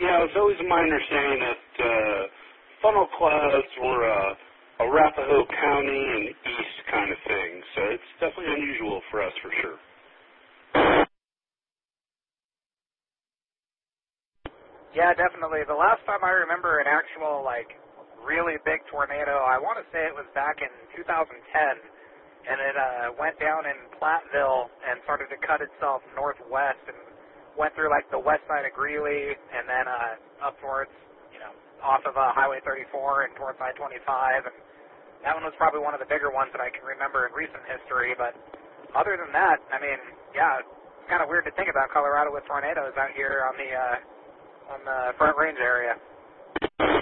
Yeah, it's always my understanding that funnel clouds were Arapahoe County and east kind of thing, so it's definitely unusual for us for sure. Yeah, definitely. The last time I remember an actual, really big tornado, I want to say it was back in 2010, and it went down in Platteville and started to cut itself northwest and went through, the west side of Greeley and then up towards, off of Highway 34 and towards I-25, and that one was probably one of the bigger ones that I can remember in recent history, but other than that, I mean, yeah, it's kind of weird to think about Colorado with tornadoes out here on the Front Range area.